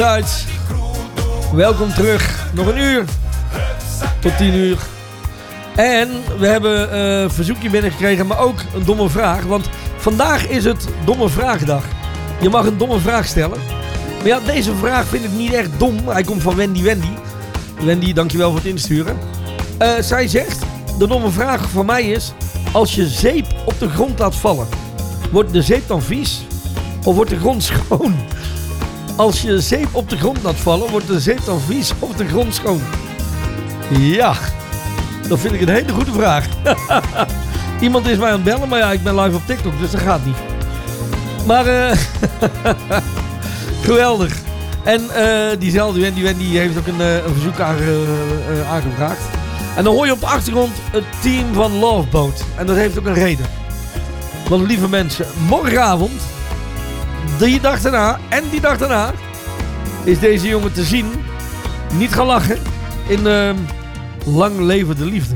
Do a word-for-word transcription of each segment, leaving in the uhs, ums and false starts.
Duits. Welkom terug. Nog een uur. Tot tien uur. En we hebben een uh, verzoekje binnengekregen, maar ook een domme vraag. Want vandaag is het domme vraagdag. Je mag een domme vraag stellen. Maar ja, deze vraag vind ik niet echt dom. Hij komt van Wendy Wendy. Wendy, dankjewel voor het insturen. Uh, zij zegt, de domme vraag van mij is... Als je zeep op de grond laat vallen, wordt de zeep dan vies? Of wordt de grond schoon? Als je zeep op de grond laat vallen, wordt de zeep dan vies of de grond schoon? Ja, dat vind ik een hele goede vraag. Iemand is mij aan het bellen, maar ja, ik ben live op TikTok, dus dat gaat niet. Maar, uh, geweldig. En uh, diezelfde Wendy Wendy heeft ook een, uh, een verzoek aange, uh, aangevraagd. En dan hoor je op de achtergrond het team van Loveboat. En dat heeft ook een reden. Want lieve mensen, morgenavond, die dag daarna en die dag daarna, is deze jongen te zien. Niet gaan lachen. In uh, Lang Leven de Liefde.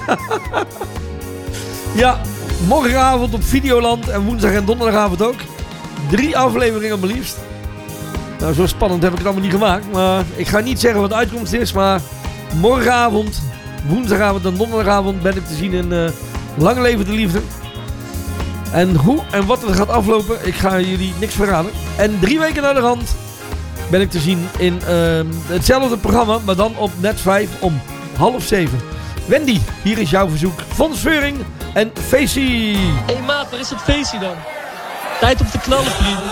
Ja, morgenavond op Videoland en woensdag en donderdagavond ook. Drie afleveringen maar liefst. Nou, zo spannend heb ik het allemaal niet gemaakt. Maar ik ga niet zeggen wat de uitkomst is. Maar morgenavond, woensdagavond en donderdagavond ben ik te zien in uh, Lang Leven de Liefde. En hoe en wat er gaat aflopen, ik ga jullie niks verraden. En drie weken naar de rand ben ik te zien in uh, hetzelfde programma, maar dan op Net vijf om half zeven. Wendy, hier is jouw verzoek. Von Sveuring en Facey. Hé hey maat, waar is het feestje dan? Tijd om te knallen, vrienden.